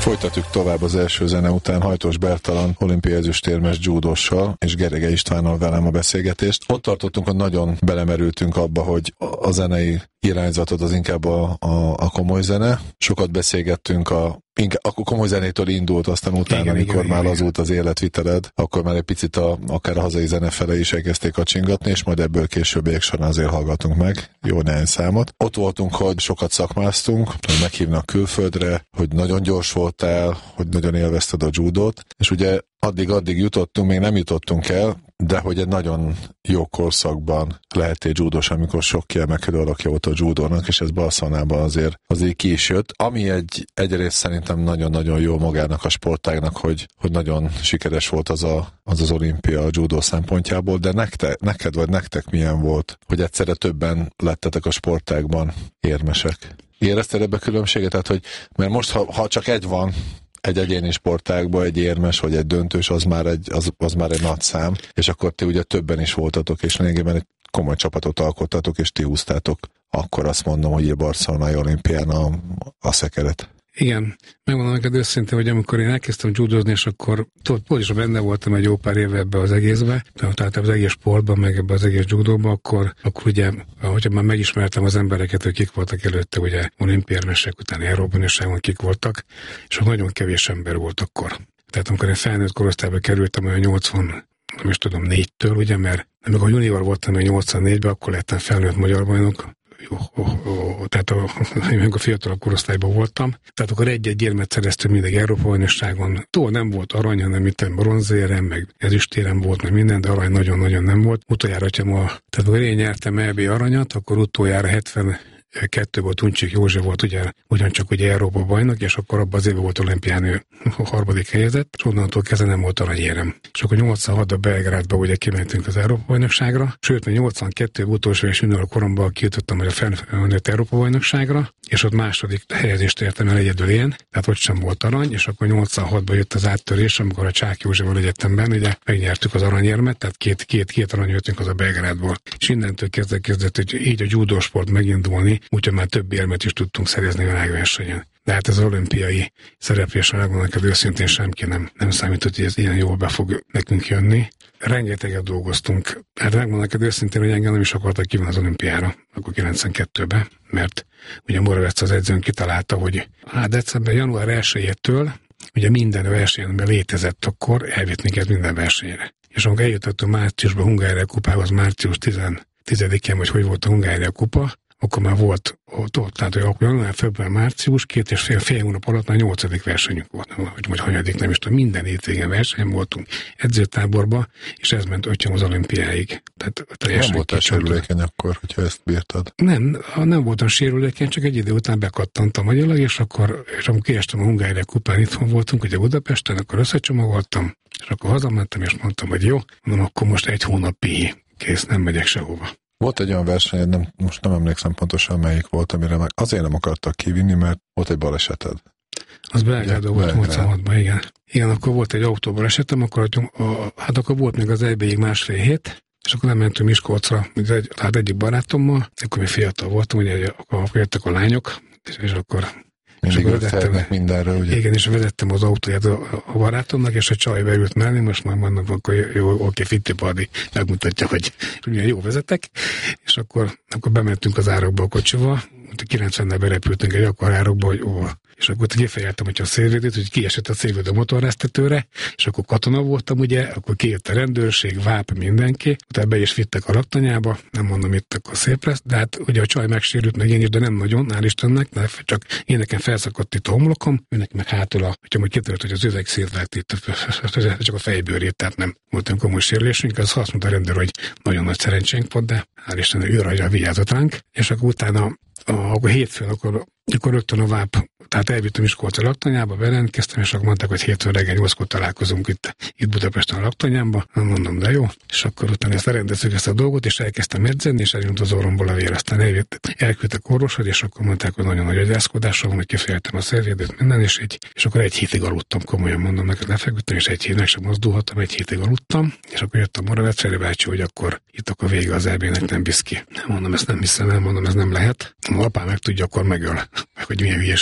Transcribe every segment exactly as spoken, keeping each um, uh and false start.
Folytatjuk tovább az első zene után Hajtós Bertalan olimpiai ezüstérmes dzsúdóssal és Gerege Istvánnal velem a beszélgetést. Ott tartottunk, hogy nagyon belemerültünk abba, hogy a zenei irányzatot az inkább a, a, a komoly zene. Sokat beszélgettünk a Inkább, akkor komoly zenétől indult, aztán utána, igen, amikor igen, már igen. lazult az életviteled, akkor már egy picit a, akár a hazai zene fele is elkezdték kacsingatni, és majd ebből későbbiek során azért hallgatunk meg jó néhány számot. Ott voltunk, hogy sokat szakmáztunk, hogy meghívnak külföldre, hogy nagyon gyors voltál, hogy nagyon élvezted a judót, és ugye addig-addig jutottunk, még nem jutottunk el, de hogy egy nagyon jó korszakban lehettél judós, amikor sok kiemelkedő alakja volt a judónak, és ez Barcelonában azért, azért ki is jött. Ami egy, egyrészt szerintem nagyon-nagyon jó magának a sportágnak, hogy, hogy nagyon sikeres volt az, a, az az olimpia a judó szempontjából, de nekte, neked vagy nektek milyen volt, hogy egyszerre többen lettetek a sportágban érmesek? Érezted ebbe különbséget? Tehát, hogy, mert most, ha, ha csak egy van, egy egyéni sportágban egy érmes vagy egy döntős, az már egy, az, az már egy nagy szám, és akkor ti ugye többen is voltatok, és lényegében egy komoly csapatot alkottatok, és ti húztátok. Akkor azt mondom, hogy a Barcelonai olimpián a, a szekeret. Igen, megmondom neked őszintén, hogy amikor én elkezdtem judozni, és akkor pontosan benne voltam egy jó pár éve ebbe az egészbe, tehát az egész sportban, meg ebbe az egész judóban, akkor, akkor ugye, hogyha már megismertem az embereket, hogy kik voltak előtte, ugye olimpiérmesek, utána Európa-bajnokságon kik voltak, és nagyon kevés ember volt akkor. Tehát amikor én felnőtt korosztályba kerültem, olyan nyolcvan, nem is tudom, négytől, ugye, mert amikor junior voltam, nyolcvannégyben, akkor lettem felnőtt magyar bajnok. Jó, ó, ó, tehát a, a fiatalabb korosztályban voltam. Tehát akkor egy-egy érmet szereztünk mindig Európa-bajnokságon. Túl nem volt arany, hanem itt bronzérem, meg ezüstérem volt, meg minden, de arany nagyon-nagyon nem volt. Utoljára, hogyha ma, tehát amikor én nyertem é bé aranyat, akkor utoljára hetvenkettő volt, Uncsik József volt ugye, ugyancsak ugye Európa bajnok, és akkor abban az évben volt olimpián ő a harmadik helyezett, és onnantól kezdve nem volt aranyérem. És akkor nyolcvanhatban Belgrádba ugye kimentünk az Európa bajnokságra, sőt, még nyolcvankettő utolsó és junior koromban kijutottam a felnőtt Európa bajnokságra, és ott második helyezést értem el egyedül én, tehát ott sem volt arany, és akkor nyolcvanhatban jött az áttörés, amikor a Csák Józsefval egyetemben ugye megnyertük az aranyérmet, tehát két, két, két arany jöttünk az a Belgrádból. És innentől kezdve kezdett, hogy így a judósport megindulni, úgyhogy már több érmet is tudtunk szerezni világversenyen. De hát ez az olimpiai szereplésre megmondom, hogy őszintén semki nem, nem számított, hogy ez ilyen jól be fog nekünk jönni. Rengeteget dolgoztunk. Hát megmondom, hogy őszintén, hogy engem nem is akartak kívánni az olimpiára, akkor kilencvenkettőben, mert ugye Moravec az edzőn kitalálta, hogy hát december, január elsejétől ugye minden versenyben létezett, akkor elvitt minket minden versenyre. És amikor eljutott márciusban Hungária kupához, március tizedikén, vagy hogy volt a Hungária kupa, akkor már volt ott, ott tehát hogy akkor január, február, március, két és fél, fél hónap alatt már nyolcadik versenyünk volt, vagy, vagy hanyadik, nem is tudom, minden hétvégén versenyen voltunk edzőtáborba, és ez ment öttyom az olimpiáig. Tehát nem voltál sérülékeny akkor, hogyha ezt bírtad? Nem, nem voltam sérülékeny, csak egy idő után bekattantam agyilag, és akkor, és amikor kiestem a Hungária kupán, itthon voltunk, ugye Budapesten, akkor összecsomagoltam, és akkor hazamentem, és mondtam, hogy jó, mondom, akkor most egy hónap pihi, kész, nem megyek sehova. Volt egy olyan verseny, nem, most nem emlékszem pontosan melyik volt, amire meg azért nem akartak kivinni, mert volt egy baleseted. Az Belgrádban volt nyolcvanhatban, igen. Igen, akkor volt egy autóbalesetem, akkor, a, a, hát akkor volt még az é béig másfél hét, és akkor nem mentünk Miskolcra, egy, hát egyik barátommal, akkor mi fiatal voltam, ugye akkor jöttek a lányok, és, és akkor... És mindig vezettem, mindenről, ugye? Igen, és vezettem az autóját a, a barátomnak, és a csaj beült mellé, most már mondom, akkor jó, oké, fitti pardi, megmutatja, hogy milyen jó vezetek, és akkor, akkor bementünk az árokba a kocsival, kilencvennel berepültünk egy akkor árokba, hogy ó, és akkor kifejeltem, hogy a szélvédőt, hogy kiesett a szélvédő a motorháztetőre, és akkor katona voltam, ugye, akkor kijött a rendőrség, váp, mindenki, utána be is vittek a laktanyába, nem mondom itt, akkor szép lesz, de hát ugye a csaj megsérült, meg én is, de nem nagyon, hál' Istennek, csak én nekem felszakadt itt a homlokom, őnek meg hátul a, hogyha majd kitört, hogy az üzeg szétvágt itt, csak a fejbőrét, tehát nem voltunk komoly sérülésünk, az azt mondta a rendőr, hogy nagyon nagy szerencsénk volt, de hál' Istennek ő rajta vigyázott ránk, és akkor utána a, akkor hétfőn, akkor, akkor rögtön a váp, tehát elvittem Miskolc a laktanyába, bejelentkeztem, és akkor mondták, hogy hétfőn reggel nyolckor találkozunk itt, itt Budapesten a laktanyámba. Nem mondom, de jó. És akkor utána ezt rendezzük ezt a dolgot, és elkezdtem edzeni, és elnyújt az orromból a vér. Aztán elküldtek orvoshoz, és akkor mondták, hogy nagyon nagy agyászkodásom van, hogy kifejeltem a szervédőt, minden, és így, és akkor egy hétig aludtam, komolyan mondom, neked lefeküdtem, és egy hétnek sem mozdulhattam, egy hétig aludtam, és akkor jött a Moravec Feri bácsi, hogy akkor itt akkor vége az é bének, nem biszki. Nem mondom, ezt nem hiszem, nem mondom, ez nem lehet. Ha apám meg tudja, akkor megöl, meg hogy milyen hülyeséget csinál.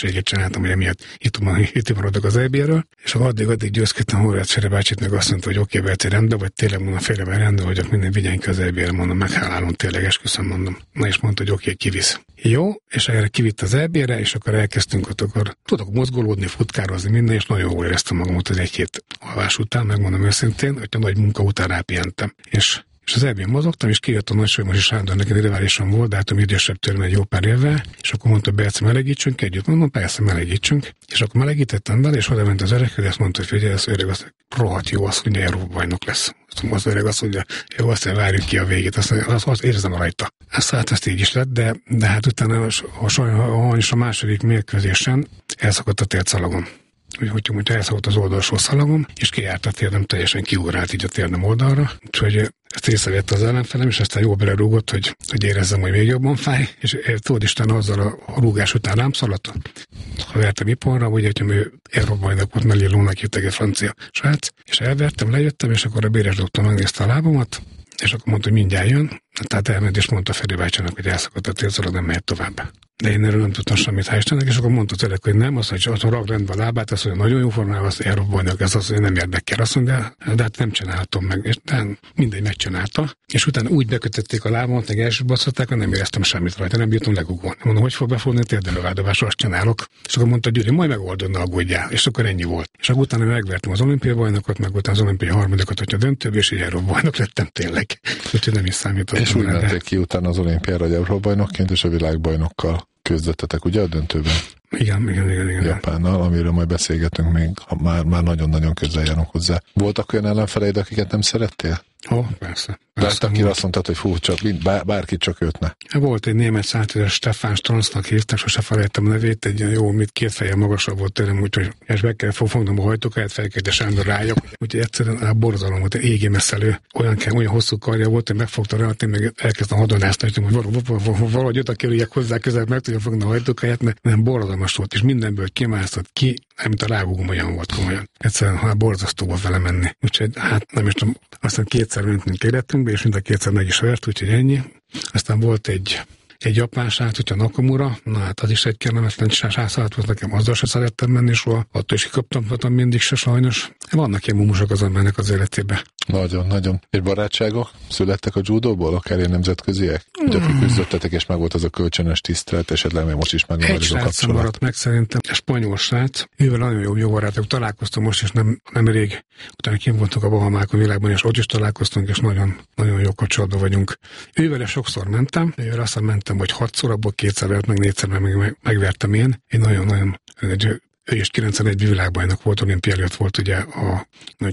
sajnáltam, hogy emiatt itt, itt maradok az é bé-ről, és addig, addig győzködtem Horváth Feri bácsit, meg azt mondta, hogy oké, okay, Berci, rendben, vagy tényleg mondom, félreben rendben vagyok, minden vigyen ki az é bé-re, mondom, meghálálom, tényleg esküszöm, mondom. Na és mondta, hogy oké, okay, kivisz. Jó, és erre kivitt az é bé-re, és akkor elkezdtünk ott, akkor tudok mozgolódni, futkározni, minden, és nagyon jól éreztem magamat az egy-két alvás után, megmondom őszintén, hogy a nagy munka után rápihentem. És És az é bén mozogtam, és kijött a Nagysolymos Sándor, neked riválisom volt, de hát a idősebb tőlem egy jó pár évvel, és akkor mondta, Berci, melegítsünk együtt, mondom, persze, melegítsünk. És akkor melegítettem bele, és oda ment az öreg, hogy azt mondta, hogy figyelj, az öreg az rohadt jó, azt mondja, Európa bajnok lesz. Az öreg azt mondja, jó, aztán várjuk ki a végét, azt, azt, azt érzem rajta. Ezt hát ezt így is lett, de, de hát utána sajnos a második mérkőzésen elszakadt a térszalagom. Úgy, hogy elszakadt az oldalsó szalagom, és kijárt a térdem, teljesen kiugrált így a térdem oldalra. Úgyhogy ezt észrevette az ellenfelem, és aztán jól belerúgott, hogy, hogy érezzem, hogy még jobban fáj, és tudod Isten azzal a rúgás után rám szaladt. Ha vertem iponra, ugye, hogy ő Európa-bajnok volt, mellé lónak jöttek egy francia srác, és elvertem, lejöttem, és akkor a béres doktor megnézte a lábamat, és akkor mondta, hogy mindjárt jön. Tehát elment, és mondta Feri bácsának, hogy elszakadt a térdszalag, nem mehet tovább. De én erről nem tudtam semmit, hál' Istennek, és akkor mondta tényleg, hogy nem, azt mondja, hogy rak rendben a lábát, azt mondja, nagyon jó formában, az Európa-bajnok, ez azt mondja, nem érdekel, azt mondja, de hát nem csináltam meg, és de mindegy megcsinálta. És utána úgy bekötötték a lábamat, meg elsőbaszották, hogy nem éreztem semmit rajta, nem bírtam legugolni. Mondom, hogy fog befogni, térdelővádobásra, azt csinálok. És akkor mondta Gyuri, majd megoldod, ne aggódjál. És akkor ennyi volt. És akkor utána megvertem az olimpiai bajnokot, meg utána az olimpiai harmadikot, hogyha döntőbb, és így Európa-bajnok lettem tényleg. Úgyhogy nem is számítottam. És úgy menték ki utána az olimpiára, hogy Európa-bajnokként és a világbajnokkal küzdöttetek, ugye a döntőben? Igen, igen, igen, igen. Japánnal, amiről majd beszélgetünk még, ha már, már nagyon-nagyon közel járunk hozzá. Voltak olyan ellenfeleid, akiket nem szerettél? Ó, oh, persze. De hát akire azt mondtad, hogy fú, csak bár, bárki csak őt ne. Volt egy német szátezes, Stefan Stronsnak hívták, sose felejtem a nevét, egy jó, mit két fejjel magasabb volt tőlem, úgyhogy és be kell fognom a hajtókáját, felkérte Sándor rájak, úgyhogy egyszerűen a borzalom volt, égé messzelő, olyan, kell, olyan hosszú karja volt, hogy megfogta rá, én meg elkezdtem hadonászni, hogy valahogy oda kerüljek hozzá közel, meg tudja fogni a hajtókáját, mert nem borzalmas volt, és mindenből kimászott ki, mint a lábugom olyan volt komolyan. Egyszerűen hát borzasztó volt vele menni. Úgyhogy hát nem is tudom, aztán kétszer mentünk életünkbe, és mind a kétszer meg is vert, úgyhogy ennyi. Aztán volt egy egy japán srác, hogyha Nakamura, na hát az is egy kellemetlen srác volt nekem, azzal se szerettem menni soha, attól is kikaptam mindig se sajnos. Vannak ilyen mumusok az embernek az életébe. Nagyon, nagyon. És barátságok születtek a judóból, akár ilyen nemzetköziek? Mm. Ugye akik küzdöttetek, és meg volt az a kölcsönös tisztelet, esetleg még most is megvan egy a kapcsolat. Maradt meg szerintem, egy spanyol srác, ővel nagyon jó, jó barátok, találkoztam most, és nem, nem elég, utána kim voltunk a Bahamákon világban, és ott is találkoztunk, és nagyon, nagyon jó kapcsolatban vagyunk. Ővel sokszor mentem, ővel aztán mentem, hogy hatszor, abból kétszer vert, meg négyszer meg, meg, megvertem én. Én nagyon-nagyon, ő is kilencvenegy világbajnok volt, olimpia előtt volt ugye a,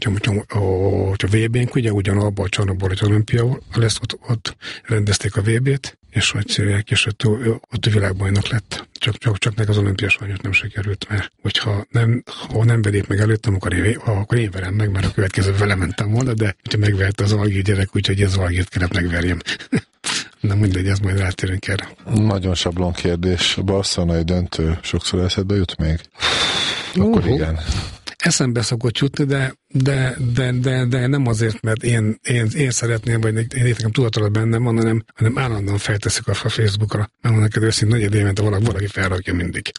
a, a, a vé bén, ugye ugyanabban a csarnokban, hogy olimpia lesz, ott, ott rendezték a vé bét, és hogy szívják, és ott, ott a világbajnok lett. Csak, csak, csak meg az olimpia sajnos nem sikerült, mert hogyha nem, ha nem vedét meg előttem, akkor én, akkor én verem meg, mert a következő vele mentem volna, de hogyha megverte az algír gyerek, úgyhogy ez algírt kellett megverjem. Nem mindegy, ez majd rátérünk erre. Nagyon sablon kérdés. A barcelonai döntő sokszor eszedbe jut még? Akkor uh-huh. igen. Eszembe szokott jutni, de, de, de, de, de nem azért, mert én, én, én szeretném, vagy én nekem tudatolat bennem van, hanem, hanem állandóan felteszik a Facebookra. Megmondom neked őszintén, negyed évente valaki, valaki felrakja mindig.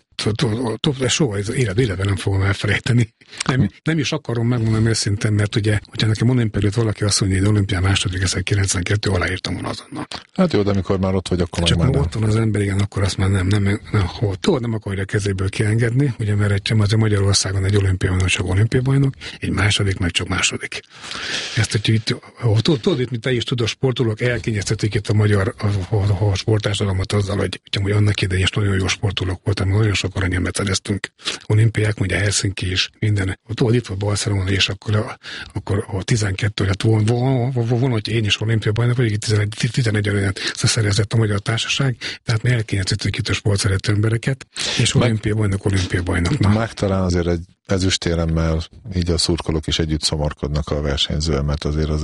De soha az életben nem fogom elfelejteni. Nem, nem is akarom megmondani őszintén, mert ugye, hogyha nekem olimpiát valaki azt mondja, hogy olimpián második leszek kilencvenkettő, aláírtam volna azonnal. Hát jó, de amikor már ott vagy, akkor csak már ott van az ember, igen, akkor azt már nem, nem, nem, nem hol. Tudod, nem akarja kezéből kiengedni, ugye, mert egy, azért Magyarországon egy olimpiai bajnok csak olimpiai bajnok, egy második, meg csak második. Ezt, hogy itt, tudod, itt, mint te is tudod, sportolók elkényeztetik itt a magyar a, a, a sportársadalmat azzal, hogy, hogy annak idején is nagyon jó sportolók voltam, nagyon sok aranyérmet szereztünk. Olimpiák, ugye Helsinki is, minden. Tudod, itt volt Barcelona, és akkor, akkor a tizenkettő lett volna, volna, hogy én is olimpiai bajnok vagyok, tizenegy, tizenegy aranyat szerezett a magyar társaság, tehát mi elkényeztettük itt a sportszerető embereket, és olimpiai bajnok, olimpiai bajnok. Meg talán azért egy ezüstéremmel így a szurkolók is együtt szomorkodnak a versenyzővel, mert azért az egy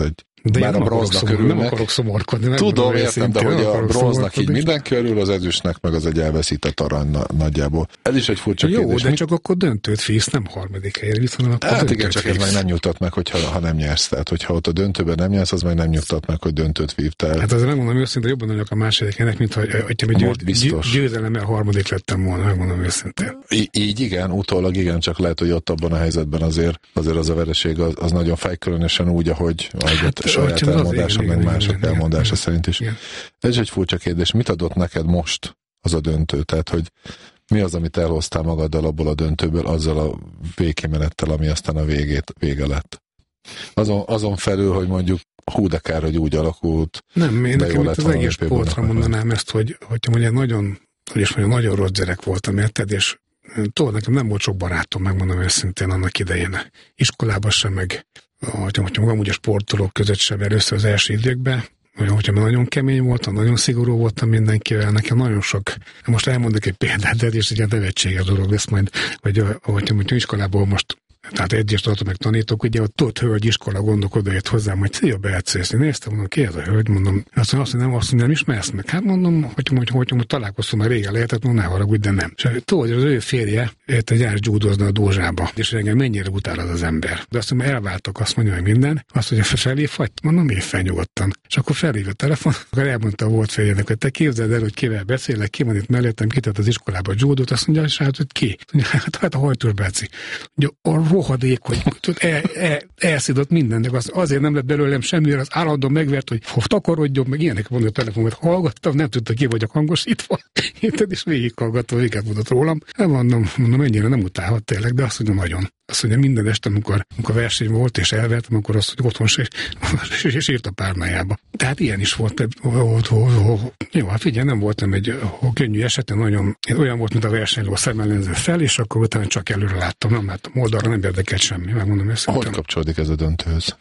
De bár a bronznak örülnek. Nem akarok szomorkodni. Tudom, értem, de hogy a bronznak így mindenki örül, az ezüstnek meg az egy elveszített arany na, nagyjából. Ez is egy furcsa Jó, kérdés. de Mi? csak akkor döntőt físz, nem harmadik helyre visz, hanem akkor Hát igen, csak ez meg nem nyugtat meg, hogyha, ha nem nyersz. Tehát, hogyha ott a döntőben nem nyersz, az meg nem nyugtat meg, hogy döntőt vívtál. Hát azért megmondom őszintén, jobban vagyok a második helynek, mint hogy, hogy győ, győ, győzelemmel harmadik lettem volna, megmondom őszintén. Í- így igen, utólag igen, csak lehet, hogy ott abban a helyzetben azért, azért az a vereség az, az nagyon fáj, különösen úgy, ahogy, ahogy hát, a saját elmondása, meg mások igen, elmondása igen, szerint is. Igen. Ez egy furcsa kérdés. Mit adott neked most az a döntő? Tehát, hogy mi az, amit elhoztál magaddal abból a döntőből, azzal a végkimenettel, ami aztán a végét, vége lett? Azon, azon felül, hogy mondjuk hú de kár, hogy úgy alakult. Nem, én nekem itt az egész sportra mondanám ezt, hogy, hogyha mondja, nagyon, hogy is mondja, nagyon rossz gyerek voltam, érted, és tudod, nekem nem volt sok barátom, megmondom őszintén annak idején. Iskolában sem, meg hogyha, hogyha amúgy a sportolók között sem először az első időkben, olyan, hogyha nagyon kemény voltam, nagyon szigorú voltam mindenkivel, nekem nagyon sok, most elmondok egy példát, de ez is egy ilyen nevetséges dolog lesz majd, vagy hogyha mondjuk iskolából most tehát egyes tartom meg tanítok, ugye ott ott hölgy iskola gondok odajött hozzám, hogy szia Bercész, én néztem, mondom, ki ez a hölgy, mondom, azt mondja, azt nem, azt mondja, nem ismersz meg. Hát mondom, hogy hogy, hogy, hogy találkoztam, már régen lehetett, mondom, ne haragudj, de nem. És tudod, az ő férje ért egy jár judózni a Dózsába, és engem mennyire utál az az ember. De azt mondja, elváltak, azt mondja, hogy minden, azt mondja, felé fagy, mondom, én fel nyugodtan. És akkor felhívja a telefon, akkor elmondta a volt férjének, hogy te képzeld el, hogy kivel beszélek, ki van itt mellettem, kitett az iskolába a judót, azt mondja, és hát, hogy ki? Mondja, hát, hát a Hajtós Berci. Ugye a rohadék, hogy el, el, elszidott mindennek, az, azért nem lett belőlem semmi, az állandóan megvert, hogy fog takarodjon, meg ilyenek mondja a telefonomat, hallgattam, nem tudta ki vagyok hangosítva, érted, és végighallgatva, véget mondott rólam. Nem mondom, mondom, ennyire nem utálhat tényleg, de azt mondja, nagyon. Azt mondja, minden este, amikor, amikor verseny volt, és elvertem, akkor azt, hogy otthon és írt a párnájába. Tehát ilyen is volt. Jó, hát figyelj, nem voltam egy könnyű esetben, nagyon olyan volt, mint a versenyló szemellenző fel, és akkor utána csak előre láttam, nem láttam oldalra, nem érdekelt semmi, megmondom őszintén. Hogy kapcsolódik ez a döntőhöz?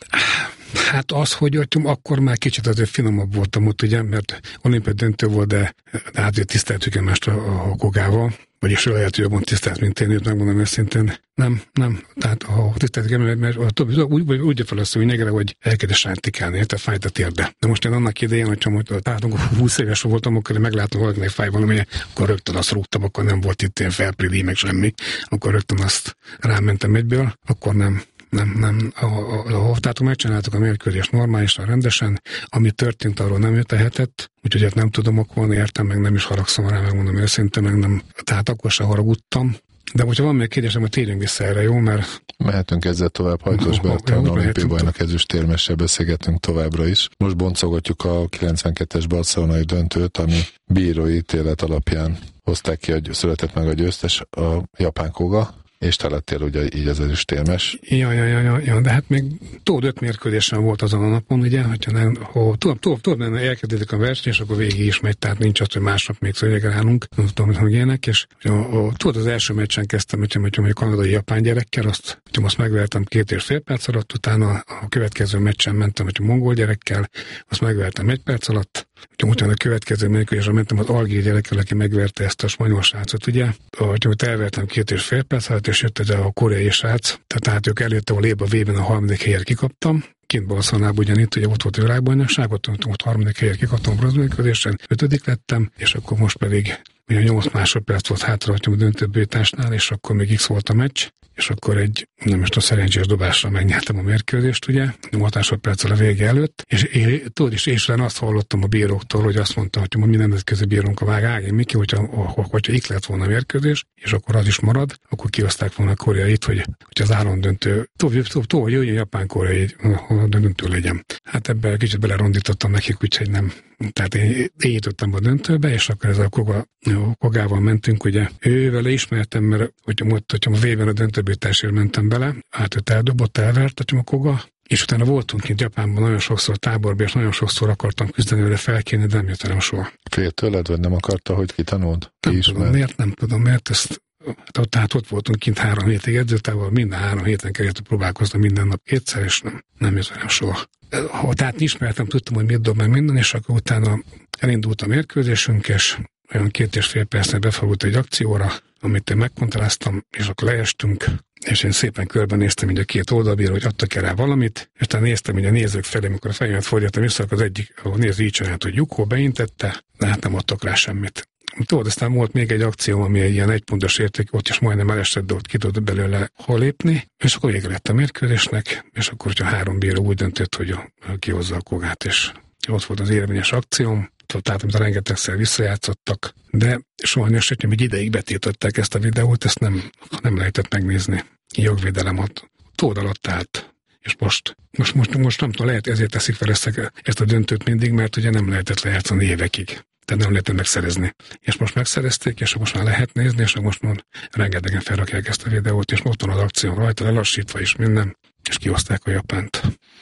Hát az, hogy ott akkor már kicsit azért finomabb voltam ott, ugye, mert olimpiai döntő volt, de, de azért tiszteltük egymást a, a Kogával, vagyis lehet, hogy jobban tisztelt, mint én, őt megmondom őszintén. Nem, nem. Tehát ha tiszteltük, mert, mert a többi, úgy, úgy felesztő nyegre, hogy elkezdett sántikálni, tehát fájt a térde. De most én annak idején, hogyha látunk, húsz éves voltam, akkor meglátom, hogy valakinek fáj valami, akkor rögtön azt rúgtam, akkor nem volt itt ilyen felprédi, meg semmi. Akkor rögtön azt rámentem egyből, akkor nem. Nem, nem. A, a, a, tehát megcsináltuk a mérkőzést normálisan, rendesen, ami történt, arról nem ő tehetett, úgyhogy hát nem tudom okolni, értem, meg nem is haragszom rá, megmondom őszintén, meg nem, tehát akkor se haragudtam. De hogyha van még kérdésem, hogy térjünk vissza erre, jó? Mert... Mehetünk ezzel tovább, Hajtós Bertalan, olimpiai bajnok ezüstérmessel beszélgetünk továbbra is. Most boncolgatjuk a kilencvenkettes barcelonai döntőt, ami bírói ítélet alapján hozták ki, hogy született meg a győztes, a japán Koga, és te lettél ugye így az ezüstérmes. Ja, ja, ja, ja, ja, de hát még tudod, öt mérkőzésen volt azon a napon, ugye, hogyha nem, ha tudom, tudom, tudom, elkezdődik a verseny, és akkor végig is megy, tehát nincs az, hogy másnap még szönyegre állunk, nem tudom, hogy ilyenek, és a, a, tudod, az első meccsen kezdtem, hogyha mondjuk kanadai-japán gyerekkel, azt, hogyha azt megvertem két és fél perc alatt, utána a következő meccsen mentem, hogyha mongol gyerekkel, azt megvertem egy perc alatt, utána a következő mérkőzésre mentem az algír gyerekkel, aki megverte ezt a spanyol srácot, ugye, hogyha elvertem két és fél perc alatt, és jött ez a koreai srác, tehát ők előtte a léba vében a harmadik helyet kikaptam, kint Barcelonában ugyanitt, ugye ott volt a világbajnokság, ott, ott harmadik helyet kikaptam bronzmérkőzésen, ötödik lettem, és akkor most pedig ugye nyolc másodperc volt hátra a döntőbőjtásnál, és akkor még X volt a meccs, és akkor egy, nem is tudom, szerencsés dobásra megnyertem a mérkőzést, ugye, nyolc másodperccel a vége előtt, és én, tudod is, és azt hallottam a bíróktól, hogy azt mondta, hogy mi nemzetközi bírónk a vág, Ági Miki, hogyha, hogyha X lett volna a mérkőzés, és akkor az is marad, akkor kihozták volna a koreait, hogy, hogy az állandöntő, túl, jöjjön japán-koreai döntő legyen. Hát ebben kicsit belerondítottam nekik, úgyhogy nem. Tehát én, én jutottam a döntőbe, és akkor ez a Koga, Kogával mentünk, ugye. Ővele ismertem, mert hogyha, hogyha a vében a döntőbőjtásért mentem bele, hát őt eldobott, elvert a Koga, és utána voltunk kint Japánban nagyon sokszor táborban, és nagyon sokszor akartam küzdeni vele felkérni, de nem jött el soha. Fél tőled, vagy nem akarta, hogy kitanold? Nem tudom, miért, nem tudom, miért ezt tehát ott voltunk kint három hétig edzőtával, minden három héten kellett próbálkozni minden nap kétszer, és nem, nem jött velem soha. Ha tehát ismertem, tudtam, hogy mit dob meg minden, és akkor utána elindult a mérkőzésünk, és olyan két és fél percnél befordult egy akcióra, amit én megkontráztam, és akkor leestünk, és én szépen körbenéztem így a két oldalbíra, hogy adtak-e rá valamit, és aztán néztem így a nézők felé, amikor a fejemet fordítottam vissza, akkor az egyik, a néző így csinált, hogy Jukó beintette, de hát nem adtak rá semmit. Tudod, aztán volt még egy akció, ami egy ilyen egypontos érték, ott is majdnem elesett, de ott ki tudott belőle hol lépni, és akkor vége lett a mérkőzésnek, és akkor, hogyha három bíró úgy döntött, hogy kihozza a Kogát, és ott volt az érvényes akcióm, tehát amit rengetegszer visszajátszottak, de sajnos, hogy egy ideig betiltották ezt a videót, ezt nem, nem lehetett megnézni. Jogvédelem ott túl alatt állt. És most, most, most, most nem tudom, lehet ezért teszik fel ezt, ezt a döntőt mindig, mert ugye nem lehetett lejátszani évekig. Tehát nem lehetett megszerezni. És most megszerezték, és most már lehet nézni, és most már rengetegen felrakják ezt a videót, és most van az akció rajta, lelassítva is minden, és kihozták a Japánt.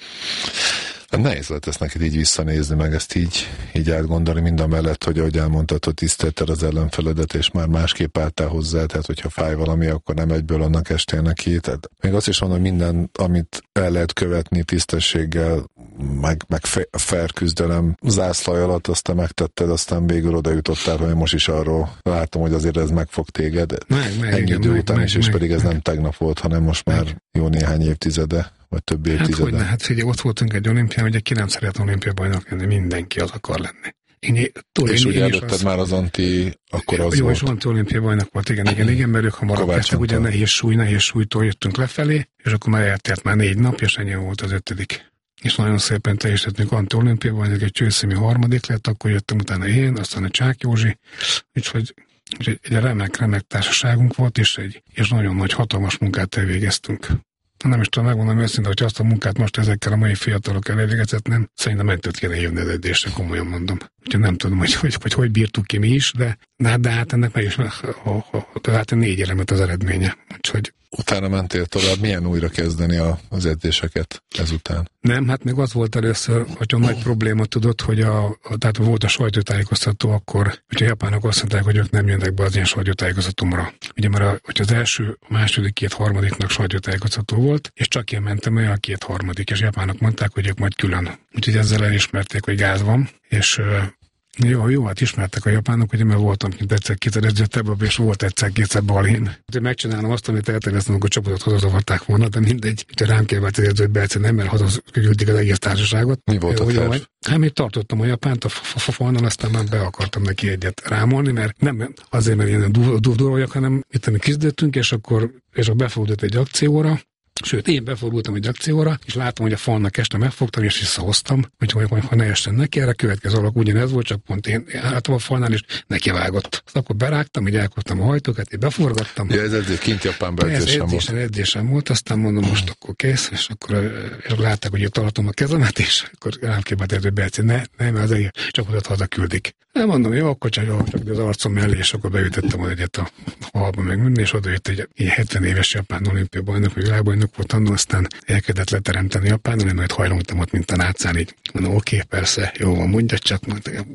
Nehéz lett ezt neked így visszanézni, meg ezt így, így átgondolni, mind a mellett, hogy ahogy elmondtad, hogy tisztelted az ellenfeledet, és már másképp álltál hozzá, tehát hogyha fáj valami, akkor nem egyből annak estél neki. Tehát még azt is mondom, hogy minden, amit el lehet követni tisztességgel, meg, meg fair küzdelem zászlaj alatt, azt te megtetted, aztán végül oda jutottál, hogy most is arról látom, hogy azért ez megfog téged. Meg, meg, ennyi idő meg, után meg, is, és meg, pedig ez meg. nem tegnap volt, hanem most már meg. Jó néhány évtizede. Vagy több évtizede. Hát, hát figyelj, ott voltunk egy olimpián, ugye ki nem szeret olimpia bajnok lenni, mindenki az akar lenni. Én, túl, és én, ugye én előtted az, már az anti, akkor az jó, volt. Jó, és anti-olimpia bajnok volt, igen, igen, igen, mert ők hamarabb kezdtek, ugye nehéz súly, nehéz súlytól jöttünk lefelé, és akkor már eltelt már négy nap, és ennyi volt az ötödik. És nagyon szépen teljesítettünk anti-olimpia bajnok, egy Csőszimi harmadik lett, akkor jöttem utána én, aztán a Csák Józsi, úgyhogy egy remek, remek társaságunk volt, és egy és nagyon nagy, hatalmas munkát elvégeztünk. Nem is tudom megmondani őszintén, hogy azt a munkát most ezekkel a mai fiatalok elvégezett, nem. Szerintem mentőt kéne hívni az edzésre, komolyan mondom. Úgyhogy nem tudom, hogy hogy, hogy, hogy bírtuk ki mi is, de, de, de hát ennek meg is, hát a négy elemet az eredménye. Úgyhogy utána mentél tovább, milyen újra kezdeni a, az edzéseket ezután? Nem, hát még az volt először, hogy a nagy probléma tudott, hogy a, a, tehát volt a sajtótájékoztató, akkor, hogy a japánok azt mondták, hogy ők nem jönnek be az ilyen sajtótájékoztatómra. Ugye mert a, hogy az első, a második, két harmadiknak sajtótájékoztató volt, és csak én mentem el a két harmadik, és a japánok mondták, hogy ők majd külön. Úgyhogy ezzel elismerték, hogy gáz van, és Jó, jó, hát ismertek a japánok, ugye, mert voltam kint egyszer-kétszer edzőttebb, és volt egyszer-kétszer balhén. Megcsinálom azt, amit elterveztem, akkor csapatot hazazavarták volna, de mindegy. Úgyhogy rám kell vált az edzőt egyszer nem, mert hazaküldték az egész társaságot. Mi volt a terv? Hát még tartottam a Japánt a falnal, aztán már be akartam neki egyet rámolni, mert nem azért, mert ilyen durva vagyok, hanem itt mi kizdöttünk, és akkor, és akkor befordult egy akcióra. Sőt, én befordultam egy akcióra, és látom, hogy a falnak este megfogtam, és visszahoztam, hogy ha ne essen neki, erre a következő alak ugyanez volt, csak pont én álltam a falnál, és nekivágott. Azt akkor berágtam, így elkaptam a hajtókat, így beforgattam. Ja, ez eddig kint Japánban edzésem volt. edzésem volt, aztán mondom, most akkor kész, és akkor és látták, hogy itt tartom a kezemet, és akkor rám képelt hogy Berci, ne, ne, mert az egész csapatot hazaküldik. Nem mondom, jó, akkor csak, jó, csak az arcom mellé, és akkor beütöttem az egyet a halba meg minden, és oda jött egy, egy hetven éves japán olimpia bajnok, vagy világbajnok volt annól, aztán elkezdett leteremteni Japánon, én majd hajlongtam ott, mint a nátszán, így mondom, oké, okay, persze, jó van, mondja csak, mondta,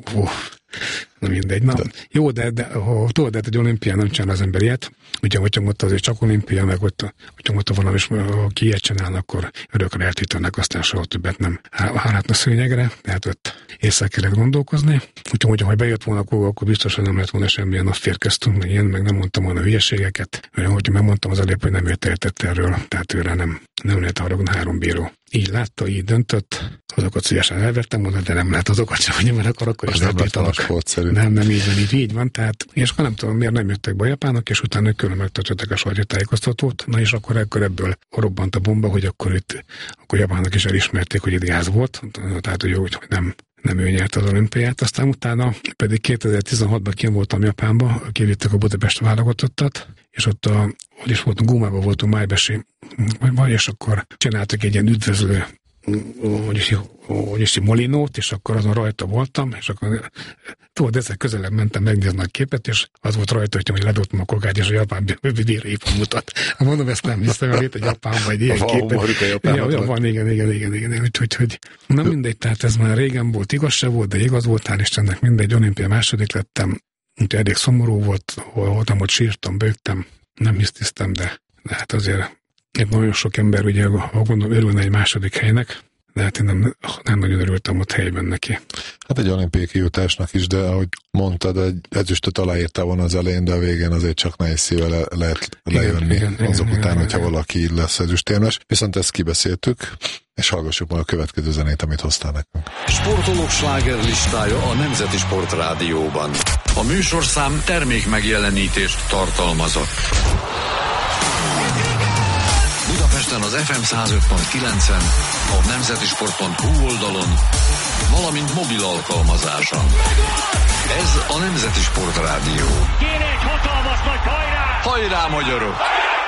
na mindegy, na, de. Jó, de, de ha tudod, de egy olimpián nem csinál az ember ilyet, ugye, hogyha ott azért csak olimpia, meg ott, hogyha ott valami, ki ilyet csinál, akkor örökre eltítanak, aztán soha többet nem hálátna szőnyegre, tehát ott észre kellett gondolkozni. Úgyhogy, ha bejött volna akkor, akkor biztos, hogy nem lett volna semmilyen nap férkeztünk, meg ilyen, meg nem mondtam volna hülyeségeket, mert hogy megmondtam az előbb, hogy nem jött értett erről, tehát őre nem, nem lehet haragudni három bíró. Így látta, így döntött, azokat szívesen elvettem volna, de nem lehet azokat sem, hogy mert akkor, akkor is eltiltanak. Nem, nem így van, így, így van, tehát, és akkor nem tudom, miért nem jöttek be a japánok, és utána külön megtartották a sajtótájékoztatót, na és akkor, akkor ebből robbant a bomba, hogy akkor itt, akkor japánok is elismerték, hogy itt gáz volt, tehát hogy, hogy nem, nem ő nyert az olimpiát, aztán utána pedig kétezer-tizenhatban kint voltam Japánba, kivittek a Budapest válogatottat, és ott a, hogy is voltunk, Gómában voltunk Májbesi, vagy, és akkor csináltak egy ilyen üdvözlő, hogy is, hogy is molinót, és akkor azon rajta voltam, és akkor tudod, ezzel közelebb mentem megnézni a képet, és az volt rajta, hogy ledobtam a kokát, és a japán bírépon mutat. Mondom, ezt nem hiszem, hogy itt a Japánban egy ilyen képet. Ja, ja, van, igen, igen, igen, igen. Úgyhogy, hogy na mindegy, tehát ez már régen volt, igaz se volt, de igaz volt, hál' Istennek mindegy, olimpia második lettem, úgyhogy elég szomorú volt, hol voltam, ott sírtam, bőgtem, nem hisztisztem, de, de hát azért itt nagyon sok ember, ugye, ha gondolom, örülne egy második helynek, de hát én nem, nem nagyon örültem ott helyben neki. Hát egy olimpiai kijutásnak is, de ahogy mondtad, egy ezüstöt aláírtál volna az elején, de a végén azért csak nehéz szíve le, lehet lejönni igen, igen, azok igen, után, igen, hogyha igen. valaki lesz ezüstérmes. Viszont ezt kibeszéltük, és hallgassuk majd a következő zenét, amit hoztál nekünk. Sportolók slágerlistája a Nemzeti Sport Rádióban. A műsorszám termék megjelenítést tartalmazott. Budapesten az ef em száz öt pont kilencen, a nemzetisport pont hu oldalon, valamint mobil alkalmazáson. Ez a Nemzeti Sport Rádió. Kéne egy hatalmas nagy hajrá! Hajrá, magyarok!